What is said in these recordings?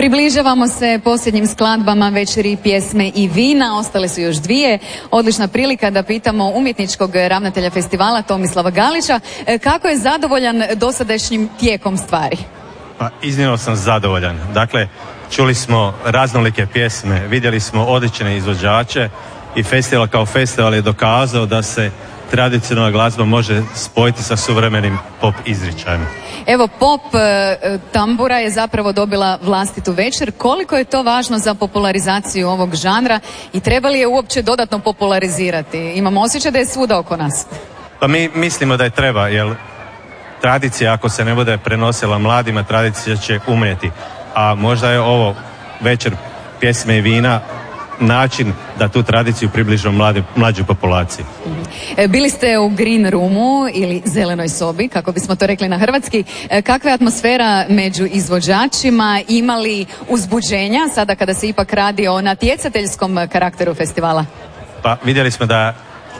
Približavamo se posljednjim skladbama večeri pjesme i vina, ostale su još dvije. Odlična prilika da pitamo umjetničkog ravnatelja festivala Tomislava Galića kako je zadovoljan dosadašnjim tijekom stvari. Pa iznimno sam zadovoljan. Dakle, čuli smo raznolike pjesme, vidjeli smo odlične izvođače i festival kao festival je dokazao da se tradicionalna glazba može spojiti sa suvremenim pop izričajem. Evo, pop tambura je zapravo dobila vlastitu večer. Koliko je to važno za popularizaciju ovog žanra i treba li je uopće dodatno popularizirati? Imamo osjećaj da je svuda oko nas. Pa mi mislimo da je treba, jer tradicija ako se ne bude prenosila mladima, tradicija će umrijeti. A možda je ovo večer pjesme i vina način da tu tradiciju približimo mlađoj populaciji. Bili ste u Green Roomu ili zelenoj sobi, kako bismo to rekli na hrvatski. Kakva je atmosfera među izvođačima? Imali uzbuđenja sada kada se ipak radi o natjecateljskom karakteru festivala? Pa vidjeli smo da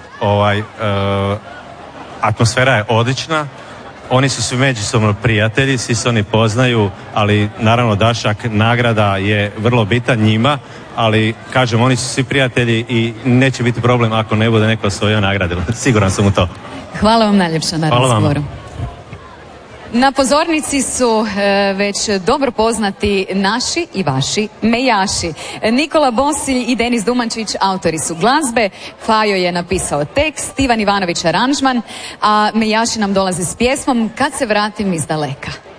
atmosfera je odlična. Oni su svi međusobno prijatelji, svi se oni poznaju, ali naravno dašak nagrada je vrlo bitan njima, ali kažem, oni su svi prijatelji i neće biti problem ako ne bude neko osvojio nagradu. Siguran sam u to. Hvala vam najljepša na razgovoru. Na pozornici su već dobro poznati naši i vaši mejaši. Nikola Bosilj i Denis Dumančić autori su glazbe, Fajo je napisao tekst, Ivan Ivanović aranžman, a mejaši nam dolaze s pjesmom Kad se vratim iz daleka.